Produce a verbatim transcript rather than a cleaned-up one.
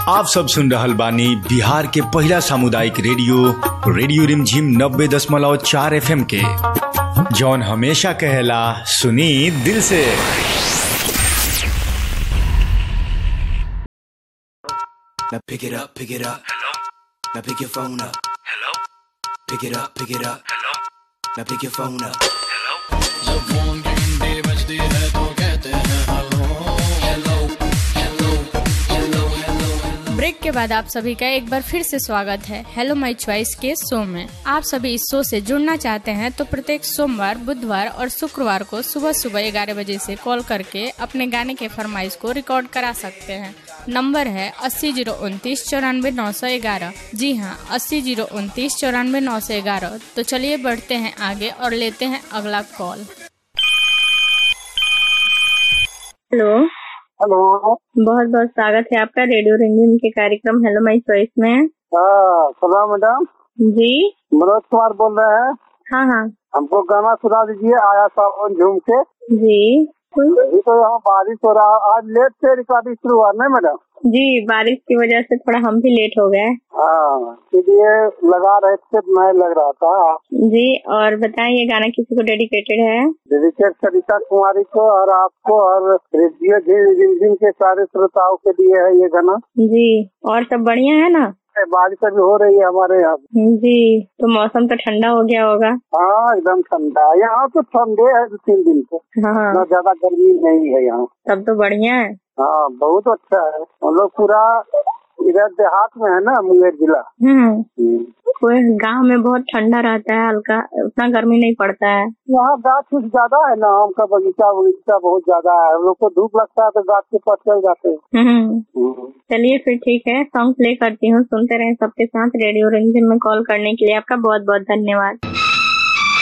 आप सब सुन रहल बानी बिहार के पहला सामुदायिक रेडियो रेडियो रिमझिम नब्बे दशमलव चार एफ एम के, जौन हमेशा कहेला सुनी दिल से। Now pick it up, pick it up. Hello. Now pick your phone up. Hello. Pick it up, pick it up. Hello. Now pick your phone up. Hello. जब फोन की घंटी बजती है तो कहते हैं hello hello hello hello hello. Break के बाद आप सभी का एक बार फिर से स्वागत है हेलो माय चॉइस के शो में। आप सभी इस शो से जुड़ना चाहते हैं तो प्रत्येक सोमवार, बुधवार और शुक्रवार को सुबह सुबह ग्यारह बजे से कॉल करके अपने गाने के फरमाइश को रिकॉर्ड करा सकते हैं। नंबर है अस्सी जीरो उनतीस चौरानवे नौ सौ ग्यारह। जी हाँ, अस्सी जीरो उनतीस चौरानवे नौ सौ ग्यारह। तो चलिए बढ़ते हैं आगे और लेते हैं अगला कॉल। हेलो हेलो, बहुत बहुत स्वागत है आपका रेडियो रिमझिम के कार्यक्रम हेलो माय चॉइस में। हाँ सलाम मैडम जी मनोज कुमार बोल रहे हैं। हाँ हाँ हमको गाना सुना दीजिए आया सावन झूम के। जी अभी तो यहाँ बारिश हो रहा है, आज लेट से रिकॉर्डिंग शुरू हुआ ना मैडम। जी बारिश की वजह से थोड़ा हम भी लेट हो गए। हाँ इसलिए लगा रहे थे, मैं लग रहा था। जी और बताएं, ये गाना किसी को डेडिकेटेड है? डेडिकेट सरिता कुमारी को और आपको और रेडियो रिमझिम के सारे श्रोताओं के लिए है ये गाना। जी और सब बढ़िया है ना? बारिश अभी हो रही है हमारे यहाँ। जी तो मौसम तो ठंडा हो गया होगा। हाँ एकदम ठंडा, यहाँ तो ठंडे है दो तीन दिन से। हाँ ना ज्यादा गर्मी नहीं है यहाँ। तब तो बढ़िया है। हाँ बहुत अच्छा है। हम लोग पूरा इधर देहात में है ना, मुंगेर जिला। हम्म कोई गांव में बहुत ठंडा रहता है, हल्का उतना गर्मी नहीं पड़ता है। यहाँ गाछ कुछ ज्यादा है ना, आम का बगीचा बगीचा बहुत ज्यादा है। हम लोग को धूप लगता है तो गाछ के पास चल जाते हैं। चलिए फिर ठीक है, सॉन्ग प्ले करती हूँ, सुनते रहे सबके साथ। रेडियो रिमझिम में कॉल करने के लिए आपका बहुत बहुत धन्यवाद।